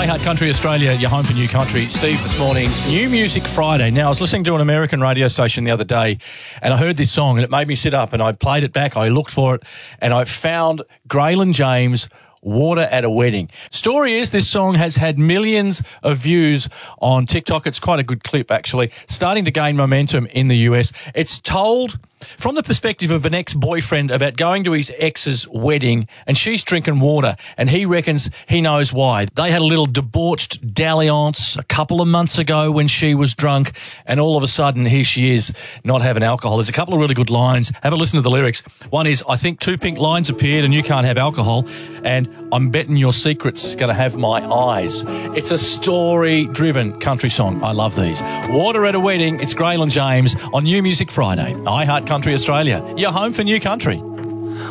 Heart Country Australia, your home for new country. Steve this morning, New Music Friday. Now, I was listening to an American radio station the other day and I heard this song and it made me sit up and I played it back. I looked for it and I found Graylin James, Water at a Wedding. Story is this song has had millions of views on TikTok. It's quite a good clip, actually, starting to gain momentum in the US. It's told from the perspective of an ex-boyfriend about going to his ex's wedding and she's drinking water and he reckons he knows why. They had a little debauched dalliance a couple of months ago when she was drunk and all of a sudden here she is not having alcohol. There's a couple of really good lines. Have a listen to the lyrics. One is, I think 2 pink lines appeared and you can't have alcohol, and I'm betting your secret's going to have my eyes. It's a story-driven country song. I love these. Water at a Wedding. It's Graylin James on New Music Friday. I Heart Country Australia, your home for new country.